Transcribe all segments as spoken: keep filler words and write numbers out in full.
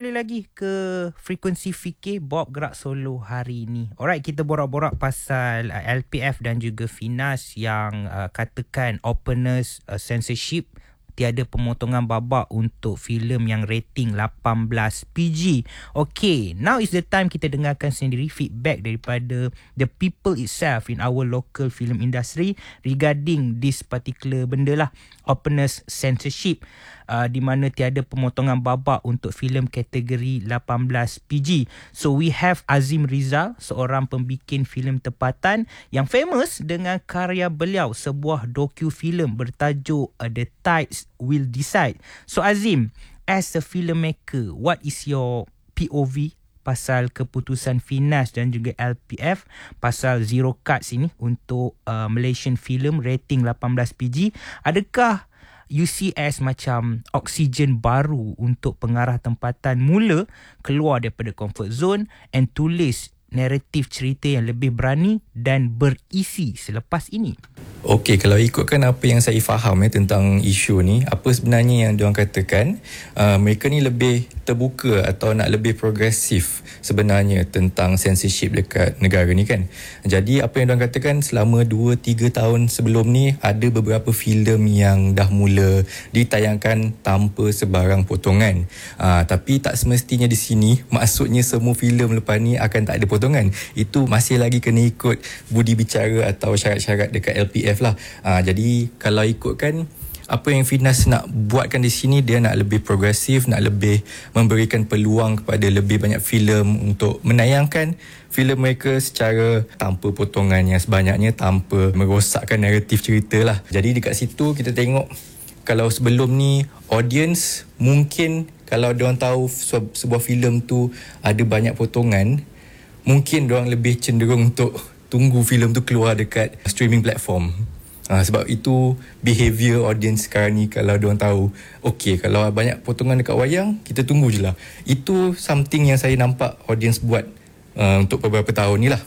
kembali lagi ke Frekuensi Fikir Bob Gerak Solo hari ini. Alright, kita borak-borak pasal uh, L P F dan juga Finas yang uh, katakan openness, uh, censorship, tiada pemotongan babak untuk filem yang rating lapan belas P G. Okay, now is the time kita dengarkan sendiri feedback daripada the people itself in our local film industry regarding this particular benda lah, openness censorship, uh, di mana tiada pemotongan babak untuk filem kategori lapan belas P G. So we have Azim Rizal, seorang pembikin filem tempatan yang famous dengan karya beliau, sebuah docu filem bertajuk uh, The Tides Will Decide. So Azim, as a filmmaker, what is your P O V pasal keputusan Finas dan juga L P F pasal zero cuts ini untuk uh, Malaysian film rating lapan belas P G? Adakah you see as macam oksigen baru untuk pengarah tempatan mula keluar daripada comfort zone and tulis naratif cerita yang lebih berani dan berisi selepas ini? Okey, kalau ikutkan apa yang saya faham ya tentang isu ni, apa sebenarnya yang diorang katakan, uh, mereka ni lebih terbuka atau nak lebih progresif sebenarnya tentang censorship dekat negara ni kan. Jadi apa yang diorang katakan, selama dua tiga tahun sebelum ni ada beberapa filem yang dah mula ditayangkan tanpa sebarang potongan. Uh, tapi tak semestinya di sini maksudnya semua filem lepas ni akan tak ada potongan. Itu masih lagi kena ikut budi bicara atau syarat-syarat dekat L P F lah. Uh, jadi kalau ikutkan apa yang Finas nak buatkan di sini, dia nak lebih progresif, nak lebih memberikan peluang kepada lebih banyak filem untuk menayangkan filem mereka secara tanpa potongan yang sebanyaknya, tanpa merosakkan naratif cerita lah. Jadi dekat situ kita tengok, kalau sebelum ni audience mungkin kalau diorang tahu sebuah filem tu ada banyak potongan, mungkin diorang lebih cenderung untuk tunggu filem tu keluar dekat streaming platform. Ha, sebab itu behaviour audience sekarang ni, kalau diorang tahu okey, kalau banyak potongan dekat wayang, kita tunggu je lah. Itu something yang saya nampak audience buat uh, untuk beberapa tahun ni lah.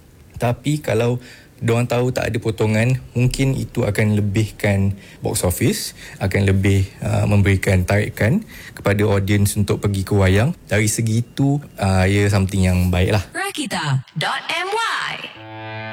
Tapi kalau diorang tahu tak ada potongan, mungkin itu akan lebihkan box office, akan lebih uh, memberikan tarikan kepada audience untuk pergi ke wayang. Dari segi itu, uh, ia something yang baik lah. Rakita dot my